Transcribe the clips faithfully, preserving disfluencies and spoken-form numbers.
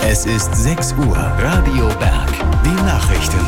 Es ist sechs Uhr. Radio Berg. Die Nachrichten.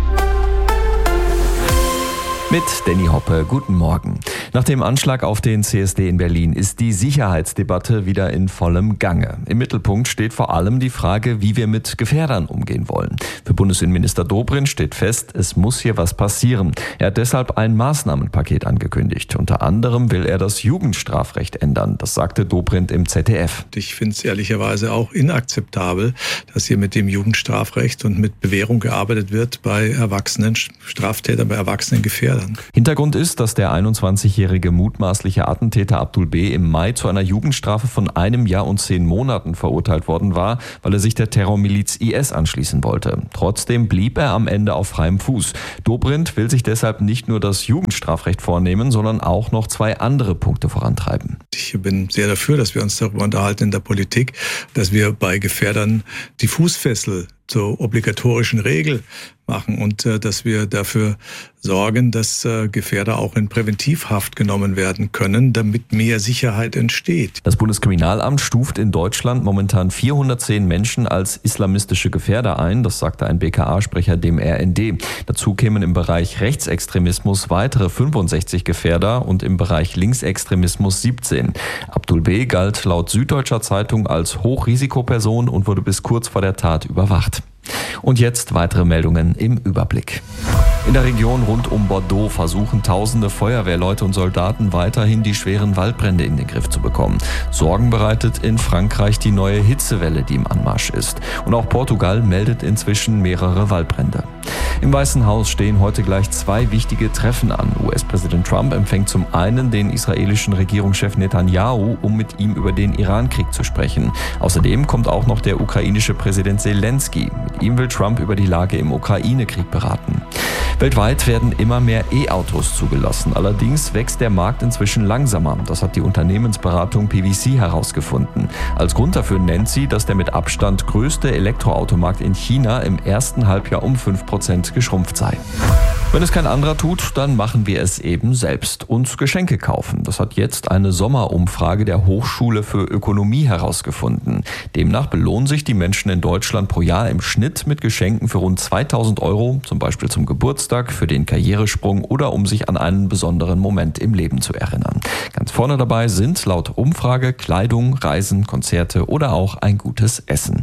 Mit Danny Hoppe, guten Morgen. Nach dem Anschlag auf den C S D in Berlin ist die Sicherheitsdebatte wieder in vollem Gange. Im Mittelpunkt steht vor allem die Frage, wie wir mit Gefährdern umgehen wollen. Für Bundesinnenminister Dobrindt steht fest, es muss hier was passieren. Er hat deshalb ein Maßnahmenpaket angekündigt. Unter anderem will er das Jugendstrafrecht ändern. Das sagte Dobrindt im Z D F. Ich finde es ehrlicherweise auch inakzeptabel, dass hier mit dem Jugendstrafrecht und mit Bewährung gearbeitet wird bei erwachsenen Straftätern, bei erwachsenen Gefährdern. Hintergrund ist, dass der einundzwanzigjährige mutmaßliche Attentäter Abdul B. im Mai zu einer Jugendstrafe von einem Jahr und zehn Monaten verurteilt worden war, weil er sich der Terrormiliz I S anschließen wollte. Trotzdem blieb er am Ende auf freiem Fuß. Dobrindt will sich deshalb nicht nur das Jugendstrafrecht vornehmen, sondern auch noch zwei andere Punkte vorantreiben. Ich bin sehr dafür, dass wir uns darüber unterhalten in der Politik, dass wir bei Gefährdern die Fußfessel zur obligatorischen Regel machen und äh, dass wir dafür sorgen, dass äh, Gefährder auch in Präventivhaft genommen werden können, damit mehr Sicherheit entsteht. Das Bundeskriminalamt stuft in Deutschland momentan vierhundertzehn Menschen als islamistische Gefährder ein, das sagte ein B K A-Sprecher dem R N D. Dazu kämen im Bereich Rechtsextremismus weitere fünfundsechzig Gefährder und im Bereich Linksextremismus siebzehn. Abdul B. galt laut Süddeutscher Zeitung als Hochrisikoperson und wurde bis kurz vor der Tat überwacht. Und jetzt weitere Meldungen im Überblick. In der Region rund um Bordeaux versuchen tausende Feuerwehrleute und Soldaten weiterhin die schweren Waldbrände in den Griff zu bekommen. Sorgen bereitet in Frankreich die neue Hitzewelle, die im Anmarsch ist. Und auch Portugal meldet inzwischen mehrere Waldbrände. Im Weißen Haus stehen heute gleich zwei wichtige Treffen an. U S-Präsident Trump empfängt zum einen den israelischen Regierungschef Netanyahu, um mit ihm über den Iran-Krieg zu sprechen. Außerdem kommt auch noch der ukrainische Präsident Zelensky. Mit ihm will Trump über die Lage im Ukraine-Krieg beraten. Weltweit werden immer mehr E-Autos zugelassen. Allerdings wächst der Markt inzwischen langsamer. Das hat die Unternehmensberatung P V C herausgefunden. Als Grund dafür nennt sie, dass der mit Abstand größte Elektroautomarkt in China im ersten Halbjahr um fünf Prozent geschrumpft sei. Wenn es kein anderer tut, dann machen wir es eben selbst. Uns Geschenke kaufen. Das hat jetzt eine Sommerumfrage der Hochschule für Ökonomie herausgefunden. Demnach belohnen sich die Menschen in Deutschland pro Jahr im Schnitt mit Geschenken für rund zweitausend Euro, zum Beispiel zum Geburtstag, für den Karrieresprung oder um sich an einen besonderen Moment im Leben zu erinnern. Ganz vorne dabei sind laut Umfrage Kleidung, Reisen, Konzerte oder auch ein gutes Essen.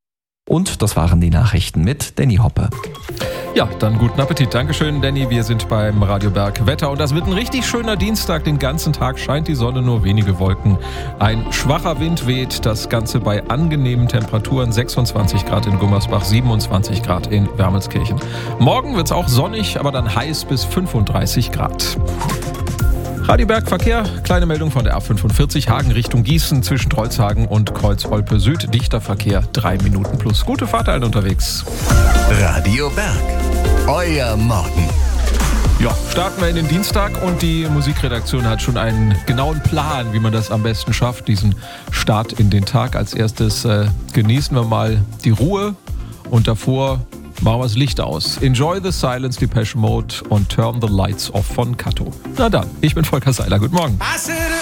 Und das waren die Nachrichten mit Danny Hoppe. Ja, dann guten Appetit. Dankeschön, Danny. Wir sind beim Radio Berg Wetter und das wird ein richtig schöner Dienstag. Den ganzen Tag scheint die Sonne, nur wenige Wolken. Ein schwacher Wind weht, das Ganze bei angenehmen Temperaturen. sechsundzwanzig Grad in Gummersbach, siebenundzwanzig Grad in Wermelskirchen. Morgen wird es auch sonnig, aber dann heiß bis fünfunddreißig Grad. Radio Berg Verkehr, kleine Meldung von der A fünfundvierzig, Hagen Richtung Gießen zwischen Trolshagen und Kreuz-Olpe Süd. Dichter Verkehr, drei Minuten plus. Gute Fahrt allen unterwegs. Radio Berg, euer Morgen. Ja, starten wir in den Dienstag und die Musikredaktion hat schon einen genauen Plan, wie man das am besten schafft, diesen Start in den Tag. Als erstes äh, genießen wir mal die Ruhe und davor machen wir das Licht aus. Enjoy the Silence, Depeche Mode und Turn the Lights Off von Kato. Na dann, ich bin Volker Seiler. Guten Morgen.